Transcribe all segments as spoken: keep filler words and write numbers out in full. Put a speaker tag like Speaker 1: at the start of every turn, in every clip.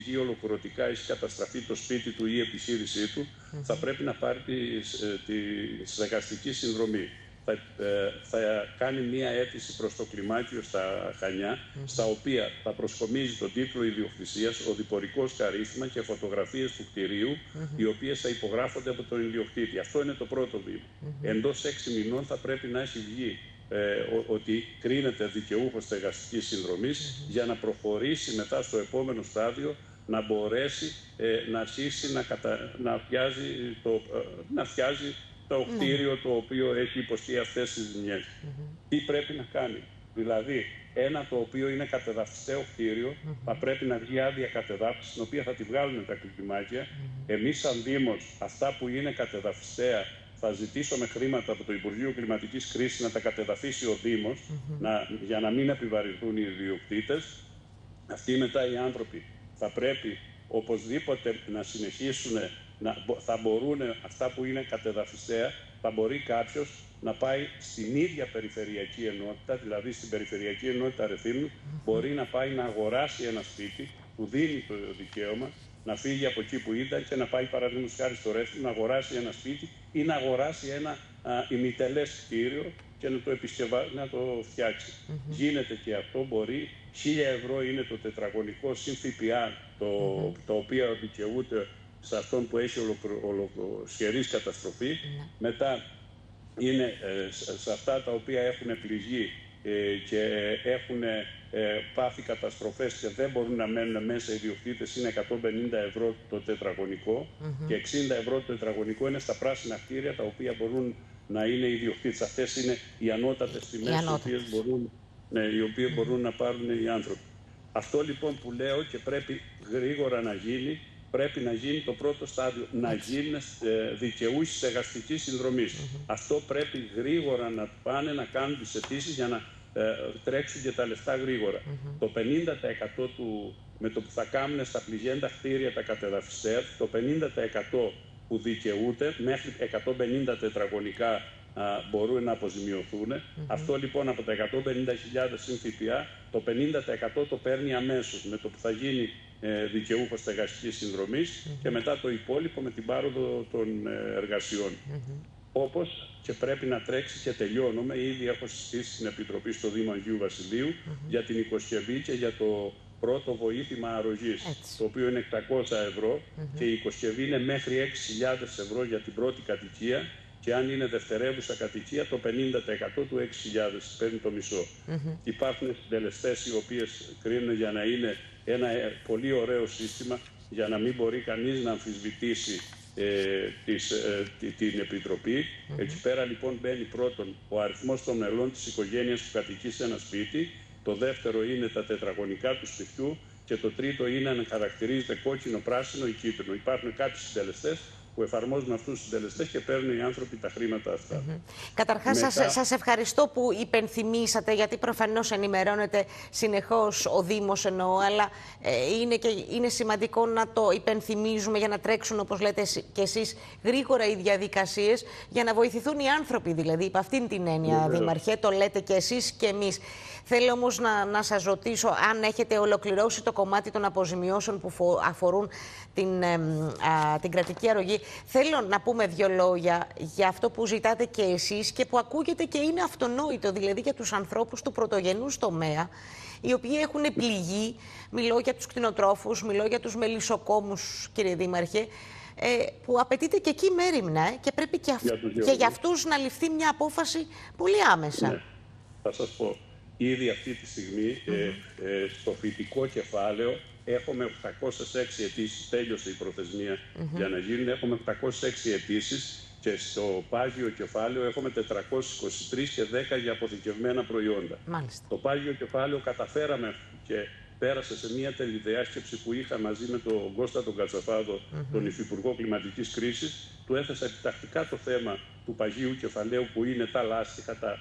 Speaker 1: ή ολοκληρωτικά έχει καταστραφεί το σπίτι του ή η επιχείρησή του, mm-hmm. θα πρέπει να πάρει τη, τη στεγαστική συνδρομή. Θα, ε, θα κάνει μία αίτηση προς το κλιμάκιο στα Χανιά, mm-hmm. στα οποία θα προσκομίζει τον τίτλο ιδιοκτησίας, οδηπορικός καρύφημα και φωτογραφίες του κτηρίου, mm-hmm. οι οποίες θα υπογράφονται από τον ιδιοκτήτη. Αυτό είναι το πρώτο βήμα. Mm-hmm. Εντός έξι μηνών θα πρέπει να έχει βγει ε, ο, ότι κρίνεται δικαιούχος στεγαστικής συνδρομής, mm-hmm. για να προχωρήσει μετά στο επόμενο στάδιο, να μπορέσει ε, να αρχίσει να, κατα... να φτιάζει το, ε, να φτιάζει το κτίριο το οποίο έχει υποστεί αυτές τις ζημιές. Mm-hmm. Τι πρέπει να κάνει? Δηλαδή, ένα το οποίο είναι κατεδαφιστέο κτίριο, mm-hmm. θα πρέπει να βγει άδεια κατεδάφιση, την οποία θα τη βγάλουν τα κλιμάκια. Mm-hmm. Εμείς σαν Δήμος, αυτά που είναι κατεδαφιστέα, θα ζητήσουμε χρήματα από το Υπουργείο Κλιματικής Κρίσης να τα κατεδαφίσει ο Δήμος, mm-hmm. να, για να μην επιβαρυνθούν οι ιδιοκτήτες. Αυτοί μετά οι άνθρωποι θα πρέπει οπωσδήποτε να συνεχίσουν, να, θα μπορούν αυτά που είναι κατεδαφιστέα, θα μπορεί κάποιος να πάει στην ίδια περιφερειακή ενότητα, δηλαδή στην περιφερειακή ενότητα Ρεθύμνου, mm-hmm. μπορεί να πάει να αγοράσει ένα σπίτι, του δίνει το δικαίωμα, να φύγει από εκεί που ήταν και να πάει παραδείγματος χάρη στο Ρέθυμνο, να αγοράσει ένα σπίτι ή να αγοράσει ένα α, ημιτελές κτίριο και να το, επισκευα... να το φτιάξει. Mm-hmm. Γίνεται και αυτό, μπορεί. Χίλια ευρώ είναι το τετραγωνικό συν ΦΠΑ, το, mm-hmm. το οποίο δικαιούται σε αυτόν που έχει ολοσχερής καταστροφή. Mm-hmm. Μετά είναι ε, σε αυτά τα οποία έχουν πληγεί ε, και έχουν ε, πάθει καταστροφές και δεν μπορούν να μένουν μέσα οι ιδιοκτήτες, είναι εκατόν πενήντα ευρώ το τετραγωνικό, mm-hmm. και εξήντα ευρώ το τετραγωνικό είναι στα πράσινα κτίρια τα οποία μπορούν να είναι ιδιοκτήτες. Αυτές είναι οι ανώτατες τιμές οι οποίες μπορούν, ναι, οι οποίες mm-hmm. μπορούν να πάρουν οι άνθρωποι. Αυτό λοιπόν που λέω και πρέπει γρήγορα να γίνει, πρέπει να γίνει το πρώτο στάδιο, mm-hmm. να γίνουν ε, δικαιούχοι στεγαστικής συνδρομής. Mm-hmm. Αυτό πρέπει γρήγορα να πάνε να κάνουν τις αιτήσεις για να ε, τρέξουν και τα λεφτά γρήγορα. Mm-hmm. Το πενήντα τοις εκατό του, με το που θα κάνουν στα πληγέντα κτίρια τα κατεδαφιστέα, το πενήντα τοις εκατό που δικαιούται, μέχρι εκατόν πενήντα τετραγωνικά α, μπορούν να αποζημιωθούν. Mm-hmm. Αυτό λοιπόν από τα εκατόν πενήντα χιλιάδες συν ΦΠΑ, το πενήντα τοις εκατό το παίρνει αμέσως με το που θα γίνει ε, δικαιούχος στεγαστικής συνδρομής, mm-hmm. και μετά το υπόλοιπο με την πάροδο των ε, εργασιών. Mm-hmm. Όπως και πρέπει να τρέξει, και τελειώνουμε, ήδη έχω συστήσει στην Επιτροπή στο Δήμο Αγίου Βασιλείου mm-hmm. για την οικοσκευή και για το πρώτο βοήθημα αρρωγής, το οποίο είναι εξακόσια ευρώ, mm-hmm. και η οικοσκευή είναι μέχρι έξι χιλιάδες ευρώ για την πρώτη κατοικία, και αν είναι δευτερεύουσα κατοικία το πενήντα τοις εκατό του έξι χιλιάδες, παίρνει το μισό. Mm-hmm. Υπάρχουν συντελεστές οι οποίες κρίνουν για να είναι ένα πολύ ωραίο σύστημα, για να μην μπορεί κανείς να αμφισβητήσει ε, της, ε, την Επιτροπή. Mm-hmm. Εκεί πέρα λοιπόν μπαίνει πρώτον ο αριθμός των μελών της οικογένειας που κατοικεί σε ένα σπίτι, το δεύτερο είναι τα τετραγωνικά του σπιτιού και το τρίτο είναι αν χαρακτηρίζεται κόκκινο, πράσινο ή κίτρινο. Υπάρχουν κάποιοι συντελεστές που εφαρμόζουν αυτούς τους συντελεστές και παίρνουν οι άνθρωποι τα χρήματα αυτά. Mm-hmm.
Speaker 2: Καταρχάς, Μετά... σας, σας ευχαριστώ που υπενθυμίσατε, γιατί προφανώς ενημερώνεται συνεχώς ο Δήμος εννοώ, αλλά ε, είναι, και, είναι σημαντικό να το υπενθυμίζουμε για να τρέξουν, όπως λέτε και εσείς, γρήγορα οι διαδικασίες, για να βοηθηθούν οι άνθρωποι, δηλαδή, υπ' αυτήν την έννοια, mm-hmm. Δήμαρχε, το λέτε και εσείς και εμείς. Θέλω όμως να, να σας ρωτήσω αν έχετε ολοκληρώσει το κομμάτι των αποζημιώσεων που αφορούν την, ε, α, την κρατική αρρωγή. Θέλω να πούμε δύο λόγια για αυτό που ζητάτε και εσείς και που ακούγεται και είναι αυτονόητο, δηλαδή για τους ανθρώπους του πρωτογενούς τομέα, οι οποίοι έχουν πληγεί. Μιλώ για τους κτηνοτρόφους, μιλώ για τους μελισσοκόμους, κύριε Δήμαρχε, ε, που απαιτείται και εκεί μέριμνα ε, και πρέπει και, αυ... για και για αυτούς να ληφθεί μια απόφαση πολύ άμεσα.
Speaker 1: Ναι. Θα σας πω. Ήδη αυτή τη στιγμή mm-hmm. ε, ε, στο φοιτικό κεφάλαιο έχουμε οκτακόσιες έξι αιτήσεις, τέλειωσε η προθεσμία mm-hmm. για να γίνουν, έχουμε οκτακόσιες έξι αιτήσεις, και στο πάγιο κεφάλαιο έχουμε τετρακόσιες είκοσι τρεις και δέκα για αποθηκευμένα προϊόντα.
Speaker 2: Μάλιστα.
Speaker 1: Το πάγιο κεφάλαιο καταφέραμε και πέρασε σε μια τελειδιάσκεψη που είχα μαζί με τον Κώστα τον Κατσαφάδο, mm-hmm. τον Υφυπουργό Κλιματικής Κρίσης. Του έθεσα επιτακτικά το θέμα του παγίου κεφαλαίου, που είναι τα λάστιχα, τα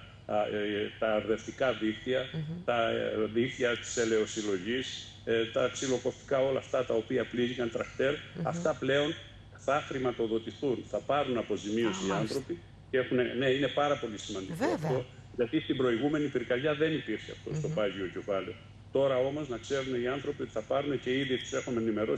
Speaker 1: τα αρδευτικά δίκτυα, mm-hmm. τα δίκτυα της ελαιοσυλλογής, τα ξυλοκοφτικά, όλα αυτά τα οποία πλήγηκαν τρακτέρ, mm-hmm. αυτά πλέον θα χρηματοδοτηθούν, θα πάρουν αποζημίωση ah, οι άνθρωποι και έχουν, ναι, είναι πάρα πολύ σημαντικό αυτό, γιατί στην προηγούμενη πυρκαγιά δεν υπήρχε αυτό mm-hmm. στο πάγιο κεφάλαιο. Τώρα όμως να ξέρουν οι άνθρωποι ότι θα πάρουν, και ήδη τους έχουμε ενημερώσει